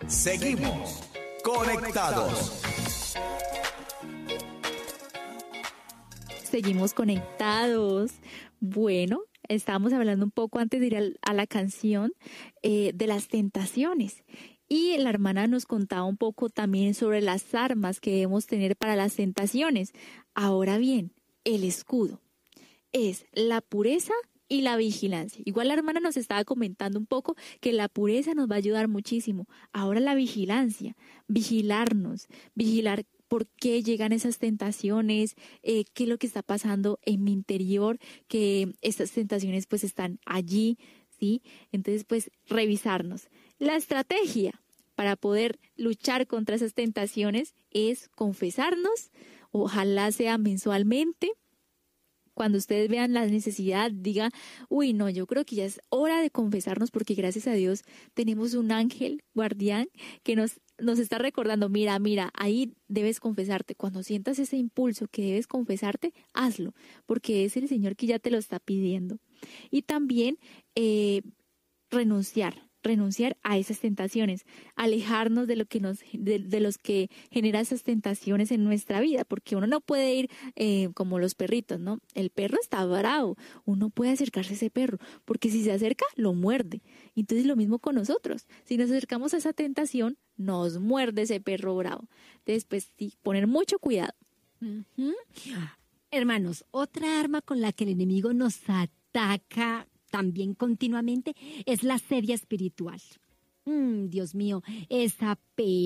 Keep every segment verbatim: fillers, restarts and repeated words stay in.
Seguimos conectados. Seguimos conectados. Bueno, estábamos hablando un poco antes de ir al- a la canción eh, de las tentaciones. Y la hermana nos contaba un poco también sobre las armas que debemos tener para las tentaciones. Ahora bien, el escudo es la pureza y la vigilancia. Igual la hermana nos estaba comentando un poco que la pureza nos va a ayudar muchísimo. Ahora la vigilancia, vigilarnos, vigilar por qué llegan esas tentaciones, eh, qué es lo que está pasando en mi interior, que estas tentaciones pues están allí, ¿sí? Entonces pues revisarnos. La estrategia para poder luchar contra esas tentaciones es confesarnos, ojalá sea mensualmente. Cuando ustedes vean la necesidad, diga, uy, no, yo creo que ya es hora de confesarnos porque gracias a Dios tenemos un ángel guardián que nos, nos está recordando, mira, mira, ahí debes confesarte. Cuando sientas ese impulso que debes confesarte, hazlo, porque es el Señor que ya te lo está pidiendo. Y también eh, renunciar. renunciar a esas tentaciones, alejarnos de lo que nos, de, de los que genera esas tentaciones en nuestra vida, porque uno no puede ir eh, como los perritos, ¿no? El perro está bravo, uno puede acercarse a ese perro, porque si se acerca, lo muerde. Entonces lo mismo con nosotros, si nos acercamos a esa tentación, nos muerde ese perro bravo. Entonces, pues sí, poner mucho cuidado. Uh-huh. Hermanos, otra arma con la que el enemigo nos ataca también continuamente es la sedia espiritual. Mm, Dios mío, esa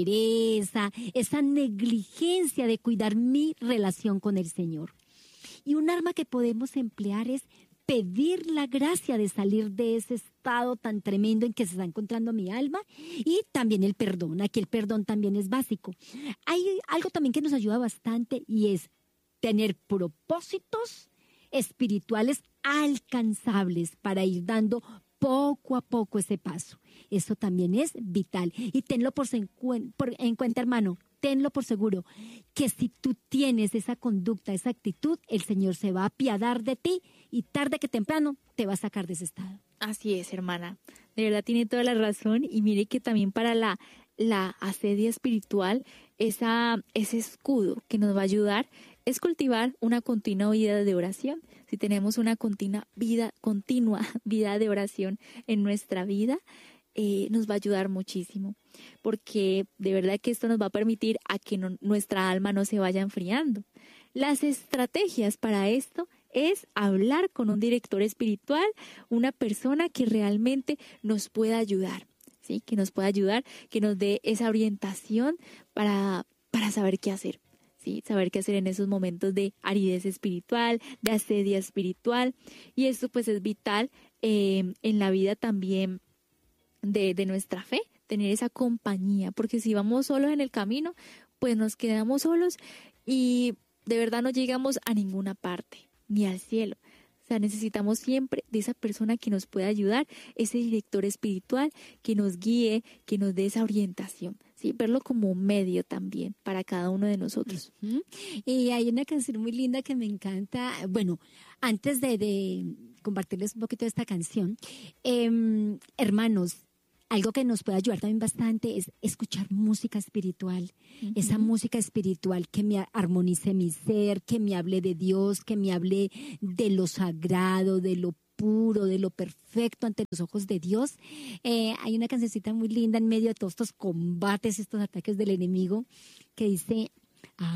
pereza, esa negligencia de cuidar mi relación con el Señor. Y un arma que podemos emplear es pedir la gracia de salir de ese estado tan tremendo en que se está encontrando mi alma, y también el perdón. Aquí el perdón también es básico. Hay algo también que nos ayuda bastante y es tener propósitos espirituales alcanzables para ir dando poco a poco ese paso. Eso también es vital. Y tenlo por, por en cuenta, hermano, tenlo por seguro, que si tú tienes esa conducta, esa actitud, el Señor se va a apiadar de ti y tarde que temprano te va a sacar de ese estado. Así es, hermana. De verdad tiene toda la razón. Y mire que también para la, la asedia espiritual, esa, ese escudo que nos va a ayudar es cultivar una continua vida de oración. Si tenemos una continua vida, continua vida de oración en nuestra vida, eh, nos va a ayudar muchísimo. Porque de verdad que esto nos va a permitir a que no, nuestra alma no se vaya enfriando. Las estrategias para esto es hablar con un director espiritual, una persona que realmente nos pueda ayudar, ¿sí? Que nos pueda ayudar, que nos dé esa orientación para, para saber qué hacer. Sí, saber qué hacer en esos momentos de aridez espiritual, de asedia espiritual. Y esto pues es vital eh, en la vida también de, de nuestra fe, tener esa compañía, porque si vamos solos en el camino, pues nos quedamos solos y de verdad no llegamos a ninguna parte, ni al cielo. O sea, necesitamos siempre de esa persona que nos pueda ayudar, ese director espiritual que nos guíe, que nos dé esa orientación, ¿sí? Verlo como un medio también para cada uno de nosotros. Uh-huh. Y hay una canción muy linda que me encanta. Bueno, antes de, de compartirles un poquito de esta canción, eh, hermanos, algo que nos puede ayudar también bastante es escuchar música espiritual, uh-huh. Esa música espiritual que me armonice mi ser, que me hable de Dios, que me hable de lo sagrado, de lo puro, de lo perfecto ante los ojos de Dios. Eh, hay una cancioncita muy linda en medio de todos estos combates, estos ataques del enemigo, que dice,